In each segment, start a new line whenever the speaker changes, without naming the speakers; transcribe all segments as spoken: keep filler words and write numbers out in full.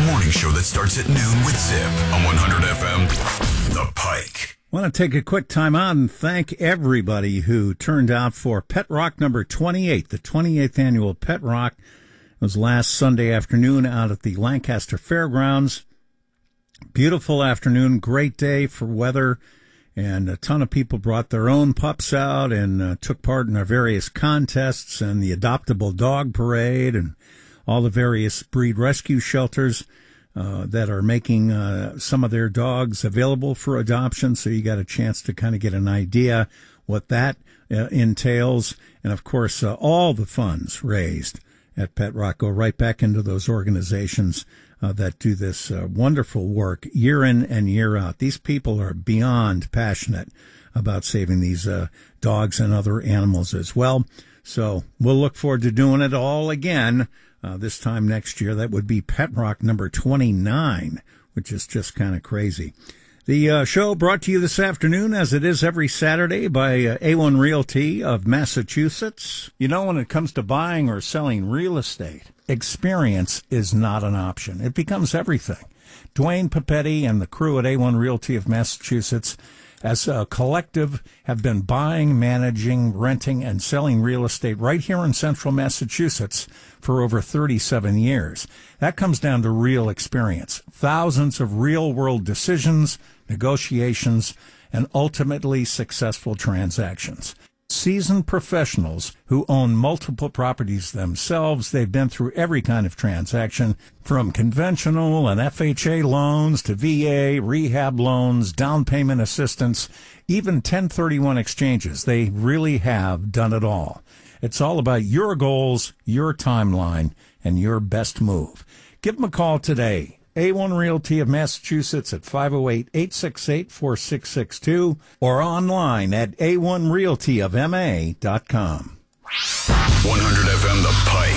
morning show that starts at noon with Zip on one hundred F M, The Pike.
I want to take a quick time out and thank everybody who turned out for Pet Rock number twenty-eight, the twenty-eighth annual Pet Rock. It was last Sunday afternoon out at the Lancaster Fairgrounds. Beautiful afternoon, great day for weather, and a ton of people brought their own pups out and uh, took part in our various contests and the adoptable dog parade and all the various breed rescue shelters uh, that are making uh, some of their dogs available for adoption. So you got a chance to kind of get an idea what that uh, entails. And, of course, uh, all the funds raised at Pet Rock go right back into those organizations uh, that do this uh, wonderful work year in and year out. These people are beyond passionate about saving these uh, dogs and other animals as well. So we'll look forward to doing it all again uh, this time next year. That would be Pet Rock number twenty-nine, which is just kind of crazy. The uh, show brought to you this afternoon, as it is every Saturday, by uh, A one Realty of Massachusetts. You know, when it comes to buying or selling real estate, experience is not an option. It becomes everything. Dwayne Papetti and the crew at A one Realty of Massachusetts, as a collective, have been buying, managing, renting, and selling real estate right here in central Massachusetts for over thirty-seven years. That comes down to real experience. Thousands of real-world decisions, negotiations, and ultimately successful transactions. Seasoned professionals who own multiple properties themselves. They've been through every kind of transaction, from conventional and F H A loans to V A, rehab loans, down payment assistance, even ten thirty-one exchanges. They really have done it all. It's all about your goals, your timeline, and your best move. Give them a call today. A one Realty of Massachusetts at five oh eight, eight six eight, four six six two or online at a one realty of m a dot com.
one hundred F M The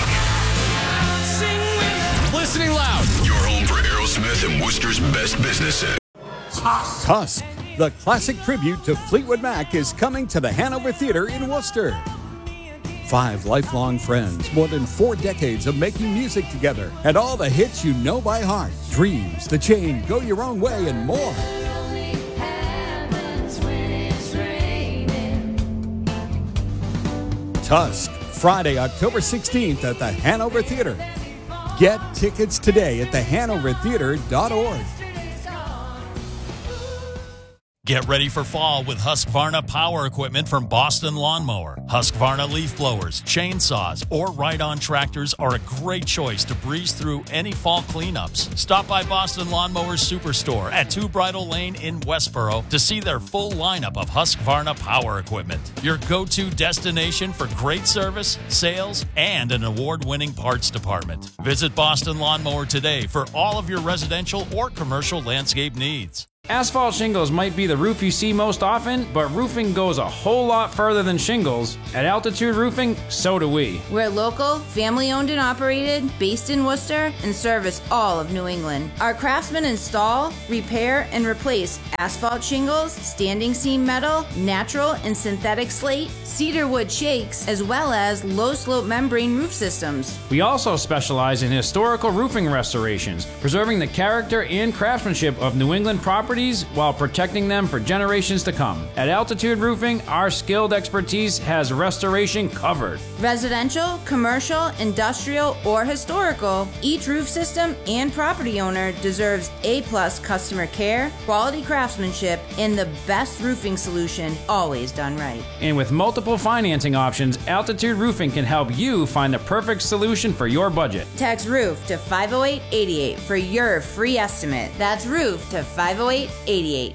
Pike.
Listening loud.
Your home for Aerosmith and Worcester's best businesses.
Tusk, the classic tribute to Fleetwood Mac, is coming to the Hanover Theatre in Worcester. Five lifelong friends, more than four decades of making music together, and all the hits you know by heart. Dreams, The Chain, Go Your Own Way, and more. Tusk, Friday, October sixteenth at the Hanover Theatre. Get tickets today at the hanover theatre dot org.
Get ready for fall with Husqvarna power equipment from Boston Lawnmower. Husqvarna leaf blowers, chainsaws, or ride-on tractors are a great choice to breeze through any fall cleanups. Stop by Boston Lawnmower's Superstore at Two Bridle Lane in Westboro to see their full lineup of Husqvarna power equipment. Your go-to destination for great service, sales, and an award-winning parts department. Visit Boston Lawnmower today for all of your residential or commercial landscape needs.
Asphalt shingles might be the roof you see most often, but roofing goes a whole lot further than shingles. At Altitude Roofing, so do we.
We're local, family-owned and operated, based in Worcester, and service all of New England. Our craftsmen install, repair, and replace asphalt shingles, standing seam metal, natural and synthetic slate, cedar wood shakes, as well as low-slope membrane roof systems.
We also specialize in historical roofing restorations, preserving the character and craftsmanship of New England properties while protecting them for generations to come. At Altitude Roofing, our skilled expertise has restoration covered.
Residential, commercial, industrial, or historical, each roof system and property owner deserves A-plus customer care, quality craftsmanship, and the best roofing solution, always done right.
And with multiple financing options, Altitude Roofing can help you find the perfect solution for your budget.
Text ROOF to five oh eight, eight eight for your free estimate. That's ROOF to five oh eight, eight eight.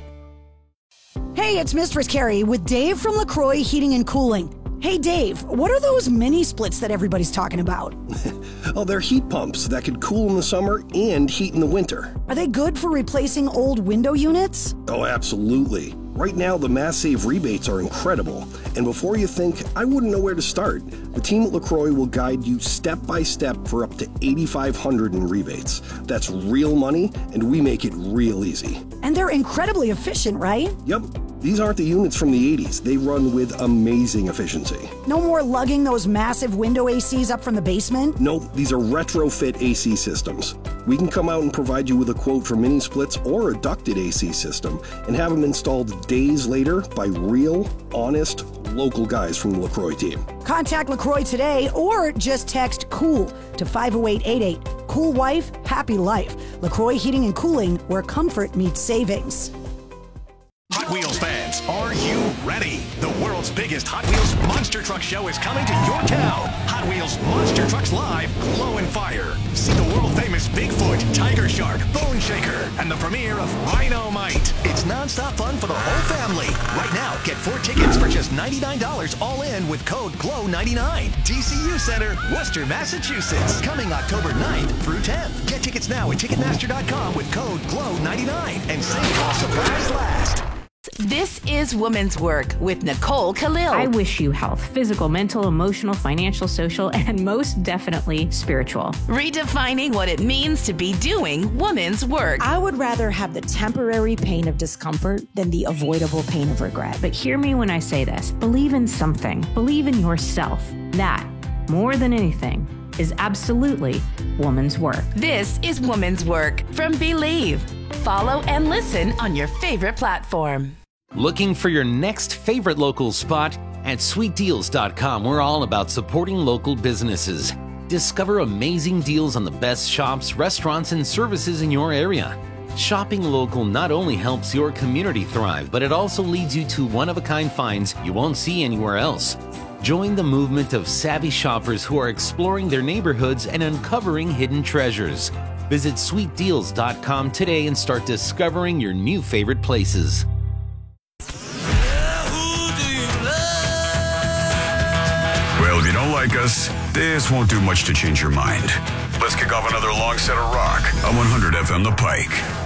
Hey, it's Mistress Carrie with Dave from LaCroix Heating and Cooling. Hey, Dave, what are those mini splits that everybody's talking about?
Oh, they're heat pumps that could cool in the summer and heat in the winter.
Are they good for replacing old window units?
Oh, absolutely. Right now, the Mass Save rebates are incredible. And before you think, I wouldn't know where to start, the team at LaCroix will guide you step by step for up to eight thousand five hundred dollars in rebates. That's real money, and we make it real easy.
And they're incredibly efficient, right?
Yep. These aren't the units from the eighties. They run with amazing efficiency.
No more lugging those massive window A Cs up from the basement?
Nope, these are retrofit A C systems. We can come out and provide you with a quote for mini splits or a ducted A C system and have them installed days later by real, honest, local guys from the LaCroix team.
Contact LaCroix today or just text COOL to five oh eight eight eight. Cool wife, happy life. LaCroix Heating and Cooling, where comfort meets savings.
Hot Wheels fans, are you ready? The world's biggest Hot Wheels Monster Truck Show is coming to your town. Hot Wheels Monster Trucks Live, Glow and Fire. See the world-famous Bigfoot, Tiger Shark, Bone Shaker, and the premiere of Rhino-Mite. It's non-stop fun for the whole family. Right now, get four tickets for just ninety-nine dollars all in with code GLOW ninety-nine. D C U Center, Worcester, Massachusetts. Coming October ninth through tenth. Get tickets now at Ticketmaster dot com with code GLOW ninety-nine and save while supplies last.
This is Woman's Work with Nicole Khalil.
I wish you health, physical, mental, emotional, financial, social, and most definitely spiritual.
Redefining what it means to be doing woman's work.
I would rather have the temporary pain of discomfort than the avoidable pain of regret.
But hear me when I say this. Believe in something. Believe in yourself. That, more than anything, is absolutely woman's work.
This is Woman's Work from Believe. Follow and listen on your favorite platform.
Looking for your next favorite local spot? At sweet deals dot com, we're all about supporting local businesses. Discover amazing deals on the best shops, restaurants, and services in your area. Shopping local not only helps your community thrive, but it also leads you to one-of-a-kind finds you won't see anywhere else. Join the movement of savvy shoppers who are exploring their neighborhoods and uncovering hidden treasures. Visit sweet deals dot com today and start discovering your new favorite places.
Well, if you don't like us, this won't do much to change your mind. Let's kick off another long set of rock on one hundred F M The Pike.